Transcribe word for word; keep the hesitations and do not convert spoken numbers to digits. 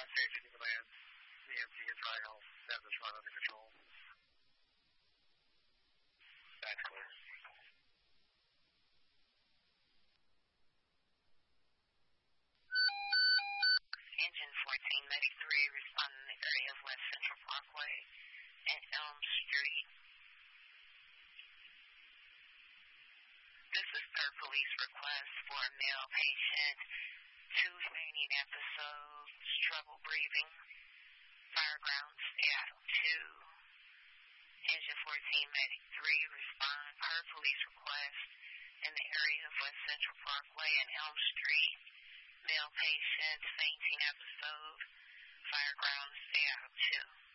Safety Command, E M T and Tri-Health, have this run under control. That's clear. Engine fourteen ninety-three, respond in the area of West Central Parkway and Elm Street. This is per police request for a male patient, two fainting episodes, trouble breathing, Fireground, Seattle two. Engine fourteen ninety-three, respond per police request in the area of West Central Parkway and Elm Street. Male patient, fainting episode, Fireground, Seattle two.